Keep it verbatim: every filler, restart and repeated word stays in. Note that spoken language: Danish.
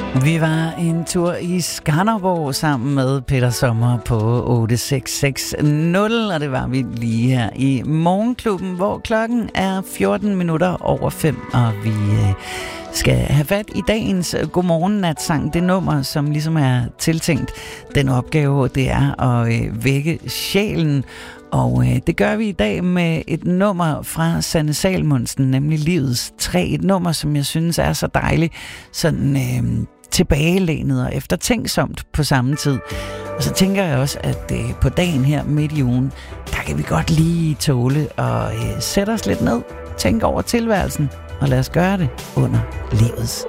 Vi var en tur i Skanderborg sammen med Peter Sommer på otte seks seks nul, og det var vi lige her i Morgenklubben, hvor klokken er fjorten minutter over fem, og vi øh, skal have fat i dagens Godmorgen-natsang, det nummer, som ligesom er tiltænkt den opgave, det er at øh, vække sjælen. Og øh, det gør vi i dag med et nummer fra Sanne Salomonsen, nemlig Livets Træ. Et nummer, som jeg synes er så dejligt, sådan øh, tilbagelænet og eftertænksomt på samme tid. Og så tænker jeg også, at øh, på dagen her midt i ugen, der kan vi godt lige tåle og øh, sætte os lidt ned, tænke over tilværelsen, og lad os gøre det under livets